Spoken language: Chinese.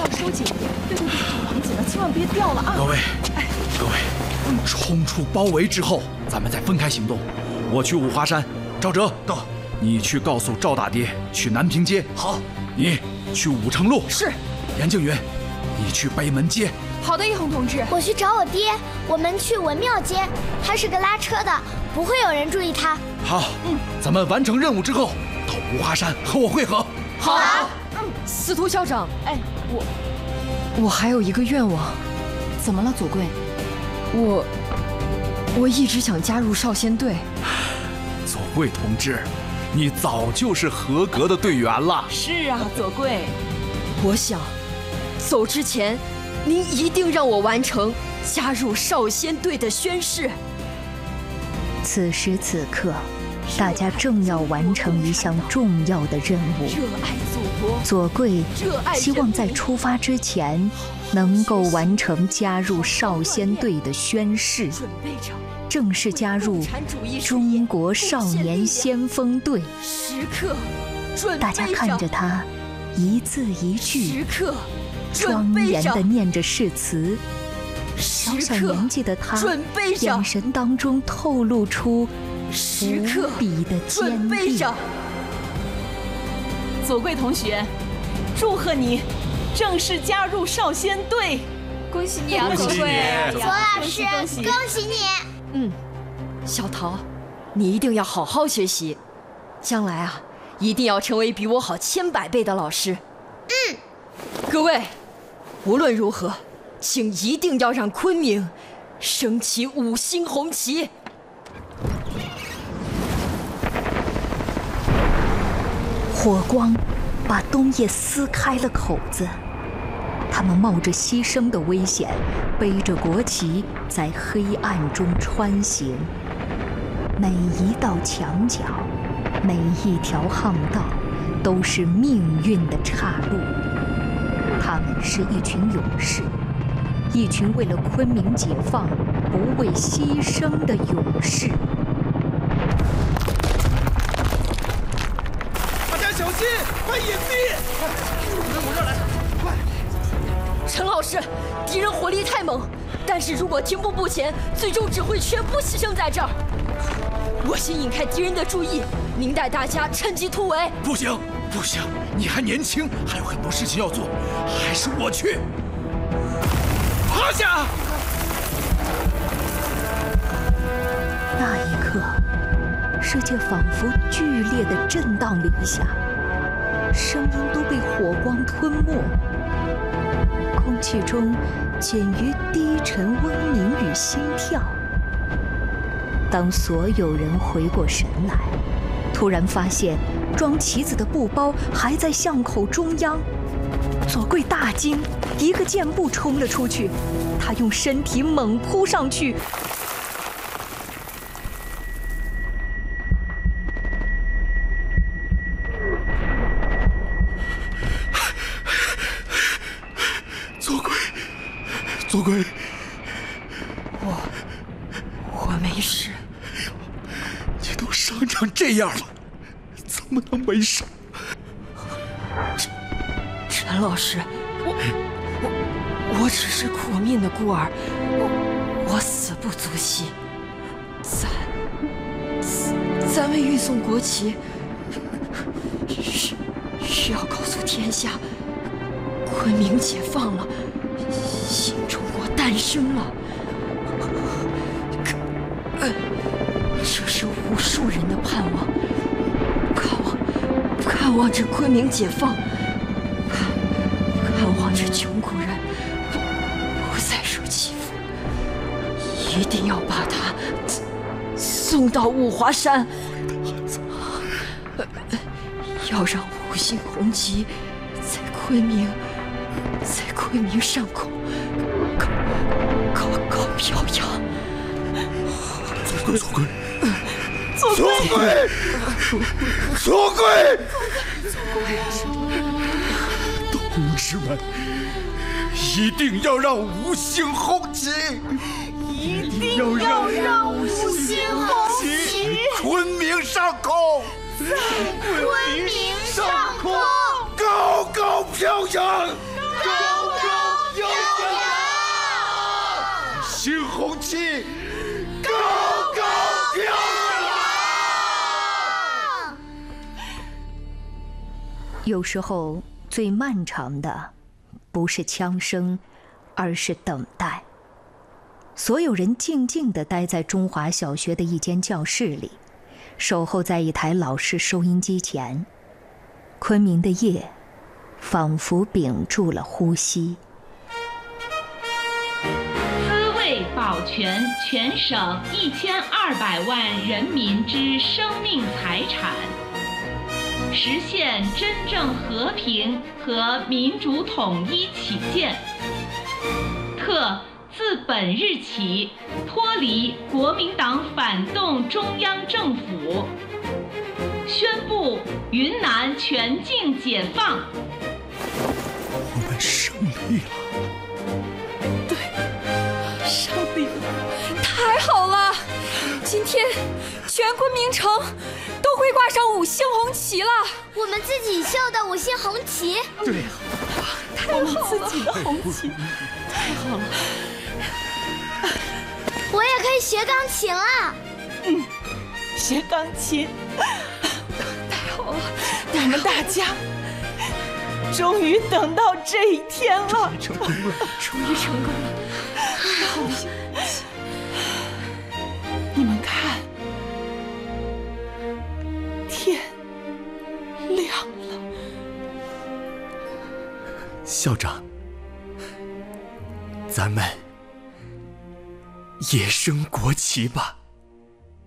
收紧。对，绑紧了，千万别掉了啊！ 各位，冲出包围之后，咱们再分开行动。我去五华山，赵哲到，你去告诉赵大爹去南平街。 好， 你去武城路。 是。 严静云，你去北门街。 好的，一红同志。 我去找我爹，我们去文庙街，他是个拉车的，不会有人注意他。 好，咱们完成任务之后，到五华山和我会合。 好。 司徒校长， 我还有一个愿望。 怎么了，左贵？ 我一直想加入少先队。 左贵同志，你早就是合格的队员了。 是啊，左贵。 我想，走之前，您一定让我完成加入少先队的宣誓。 此时此刻，大家正要完成一项重要的任务。 热爱祖国， 左贵希望在出发之前，能够完成加入少先队的宣誓，正式加入中国少年先锋队。大家看着他，一字一句庄严地念着誓词。小小年纪的他，眼神当中透露出无比的坚定。 左贵同学，祝贺你正式加入少先队！ 恭喜你啊，左贵！左老师，恭喜你！ 小桃，你一定要好好学习，将来啊，一定要成为比我好100倍的老师。各位，无论如何，请一定要让昆明升起5星红旗。 火光把冬夜撕开了口子，他们冒着牺牲的危险，背着国旗在黑暗中穿行。每一道墙角，每一条巷道，都是命运的岔路。他们是一群勇士，一群为了昆明解放不畏牺牲的勇士。 大家小心，快隐蔽！快，我这儿来，快！ 陈老师，敌人火力太猛，但是如果停步不前，最终只会全部牺牲在这儿。我先引开敌人的注意，您带大家趁机突围。 不行，你还年轻，还有很多事情要做，还是我去。趴下！ 那一刻，世界仿佛剧烈的震荡了一下，声音都被火光吞没，空气中减于低沉嗡鸣与心跳。当所有人回过神来，突然发现装旗子的布包还在巷口中央。左贵大惊，一个箭步冲了出去，他用身体猛扑上去。 左贵， 我没事。 你都伤成这样了，怎么能没事？ 陈老师，我只是苦命的孤儿，我死不足惜。咱们运送国旗，需要告诉天下，昆明解放了，新中国诞生了。这是无数人的盼望，盼望着昆明解放，盼望着穷苦人不再受欺负，一定要把他送到五华山，要让5星红旗在昆明上空高飘扬。 左贵！ 同志们，一定要让5星红旗， 一定要让5星红旗在昆明上空， 昆明上空高飘扬， 高有时候最漫长的不是枪声，而是等待。所有人静静地待在中华小学的一间教室里，守候在一台老式收音机前。昆明的夜仿佛屏住了呼吸。 滋味保全全省1200万人民之生命财产，实现真正和平和民主统一起见，特自本日起脱离国民党反动中央政府，宣布云南全境解放。 我们胜利了。 对，胜利了，太好了！今天全昆明城都会挂上5星红旗了。 我们自己绣的5星红旗。 对， 我们自己的红旗， 太好了！ 我也可以学钢琴了。 学钢琴。 太好了！ 我们大家终于等到这一天了， 成功了， 终于成功了！太好了！ 你们看，天亮了。 校长，咱们也升国旗吧。